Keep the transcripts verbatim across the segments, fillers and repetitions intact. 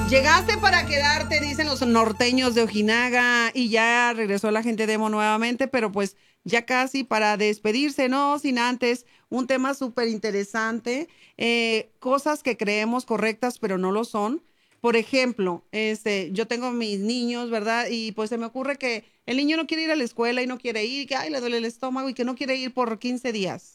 Llegaste para quedarte, dicen los norteños de Ojinaga, y ya regresó la gente de Emo nuevamente, pero pues ya casi para despedirse, ¿no? Sin antes, un tema súper interesante, eh, cosas que creemos correctas, pero no lo son. Por ejemplo, este, yo tengo mis niños, ¿verdad? Y pues se me ocurre que el niño no quiere ir a la escuela y no quiere ir, que ay, le duele el estómago y que no quiere ir por quince días.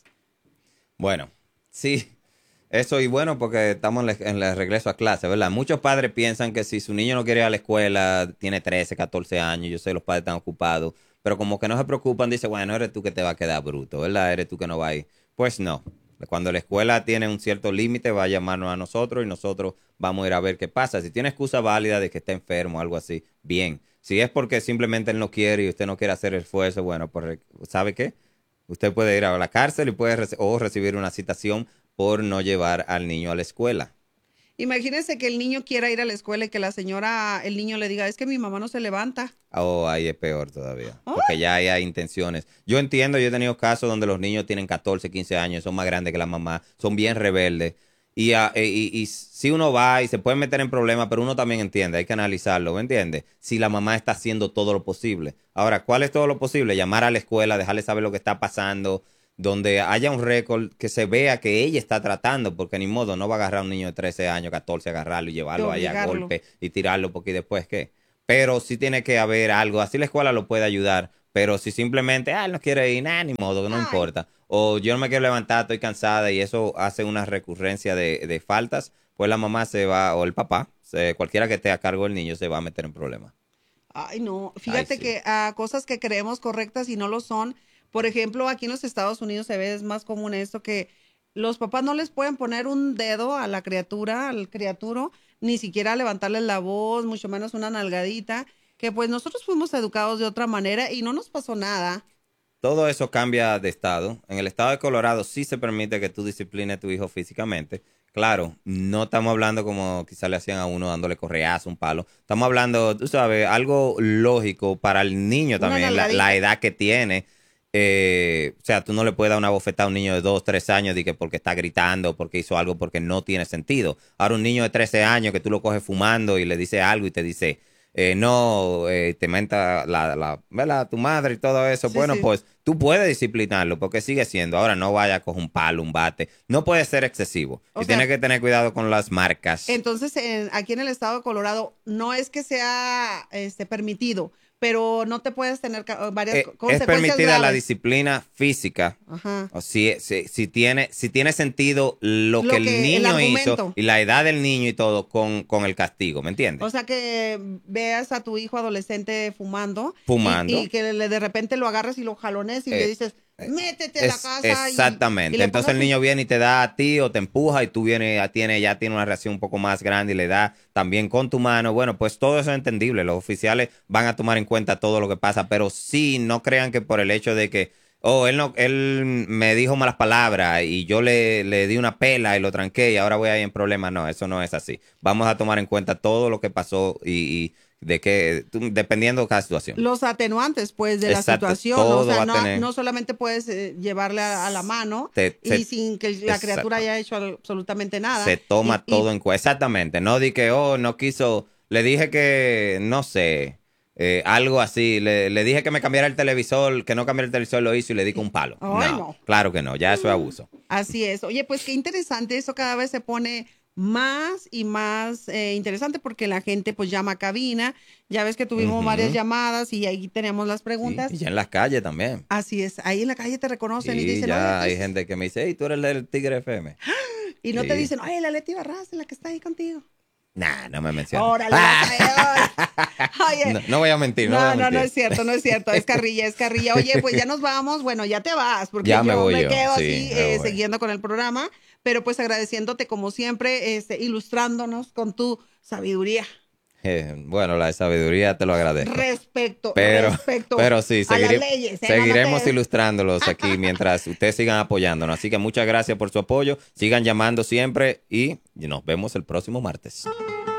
Bueno, sí. Eso y bueno, porque estamos en el, en el regreso a clase, ¿verdad? Muchos padres piensan que si su niño no quiere ir a la escuela, tiene trece, catorce años, yo sé, los padres están ocupados, pero como que no se preocupan, dice, bueno, eres tú que te va a quedar bruto, ¿verdad? Eres tú que no va a ir. Pues no. Cuando la escuela tiene un cierto límite, va a llamarnos a nosotros y nosotros vamos a ir a ver qué pasa. Si tiene excusa válida de que está enfermo o algo así, bien. Si es porque simplemente él no quiere y usted no quiere hacer el esfuerzo, bueno, pues, ¿sabe qué? Usted puede ir a la cárcel y puede reci- o recibir una citación por no llevar al niño a la escuela. Imagínense que el niño quiera ir a la escuela y que la señora, el niño le diga, es que mi mamá no se levanta. Oh, ahí es peor todavía, ¡Ay! porque ya hay, hay intenciones. Yo entiendo, yo he tenido casos donde los niños tienen catorce, quince años, son más grandes que la mamá, son bien rebeldes. Y, ah, eh, y, y si uno va y se puede meter en problemas, pero uno también entiende, hay que analizarlo, ¿me entiendes? Si la mamá está haciendo todo lo posible. Ahora, ¿cuál es todo lo posible? Llamar a la escuela, dejarle saber lo que está pasando, donde haya un récord que se vea que ella está tratando, porque ni modo, no va a agarrar a un niño de trece años, catorce, agarrarlo y De llevarlo ahí a obligarlo. golpe y tirarlo, porque después, ¿qué? Pero sí tiene que haber algo, así la escuela lo puede ayudar, pero si simplemente, ah, él no quiere ir, nada, ni modo, no Ay. importa, o yo no me quiero levantar, estoy cansada y eso hace una recurrencia de, de faltas, pues la mamá se va, o el papá, se- cualquiera que esté a cargo del niño se va a meter en problemas. Ay, no. Ay, Fíjate sí. que a cosas que creemos correctas y no lo son. Por ejemplo, aquí en los Estados Unidos se ve es más común esto que los papás no les pueden poner un dedo a la criatura, al criaturo, ni siquiera levantarles la voz, mucho menos una nalgadita, que pues nosotros fuimos educados de otra manera y no nos pasó nada. Todo eso cambia de estado. En el estado de Colorado sí se permite que tú disciplines a tu hijo físicamente. Claro, no estamos hablando como quizá le hacían a uno dándole correazo, un palo. Estamos hablando, tú sabes, algo lógico para el niño Una también, la, nalgadita. la edad que tiene. Eh, o sea, tú no le puedes dar una bofetada a un niño de dos, tres años de que porque está gritando, porque hizo algo, porque no tiene sentido. Ahora un niño de trece años que tú lo coges fumando y le dices algo y te dice, eh, no, eh, te menta la, la, ¿verdad? Tu madre y todo eso. Sí, Bueno, sí. pues tú puedes disciplinarlo porque sigue siendo. Ahora no vaya con un palo, un bate. No puede ser excesivo. O Y sea, tiene que tener cuidado con las marcas. entonces, en- aquí en el estado de Colorado no es que sea este, permitido, pero no te puedes tener ca- varias Eh, co- es consecuencias permitida la graves. disciplina física. Ajá. O si, si, si tiene, si tiene sentido lo que Lo el que, el niño hizo argumento. y la edad del niño y todo con, con el castigo, ¿me entiendes? O sea, que veas a tu hijo adolescente fumando y, y Fumando. que le, de repente lo agarres y lo jalones y le eh, dices, eh, métete a la es casa y, y exactamente. le Entonces pongas el un... niño viene y te da a ti o te empuja y tú vienes, ya tiene, ya tiene una reacción un poco más grande y le da también con tu mano. Bueno, pues todo eso es entendible. Los oficiales van a tomar en cuenta todo lo que pasa, pero sí, no crean que por el hecho de que, oh, él no, él me dijo malas palabras y yo le, le di una pela y lo tranqué y ahora voy a ir en problemas. No, eso no es así. Vamos a tomar en cuenta todo lo que pasó y, y de que, tú- dependiendo de cada situación. Los atenuantes, pues, de la Exacto, situación. O todo sea, va a no, tener. no solamente puedes eh, llevarle a, a la mano Te- y se, sin que la criatura exacto. haya hecho absolutamente nada. Se toma Y, y todo en cuenta. Exactamente. No di que, oh, no quiso. Le dije que, no sé, eh, algo así. Le, le dije que me cambiara el televisor, que no cambiara el televisor, lo hizo y le di con un palo. ay, No, no. claro que no. Ya eso es abuso. Así es. Oye, pues qué interesante, eso cada vez se pone más y más eh, interesante porque la gente pues llama a cabina, ya ves que tuvimos varias Ujú. llamadas y ahí tenemos las Sí, preguntas. y ya en las calles también. Así es, ahí en la calle te reconocen y Sí, dicen, oye, ya aquí hay es-". gente que me dice, hey, tú eres el del Tigre F M. Y no te Sí. dicen, oye, la Leti Barras, la que está ahí contigo. Nah, no me menciones. Órale, vas a Oye, No, no voy a mentir, no, voy no, a no, no mentir. es cierto, no es cierto, es carrilla, es carrilla. Oye, pues ya nos vamos, bueno, ya te vas, porque Ya me yo voy me yo, quedo sí, así me eh, voy. siguiendo con el programa, pero pues agradeciéndote como siempre, este, ilustrándonos con tu sabiduría. Eh, bueno, la sabiduría te lo agradezco. Respecto, Pero, respecto pero sí, a las seguire- leyes, ¿eh? No, no seguiremos te... ilustrándolos aquí mientras ustedes sigan apoyándonos. Así que muchas gracias por su apoyo. Sigan llamando siempre y nos vemos el próximo martes.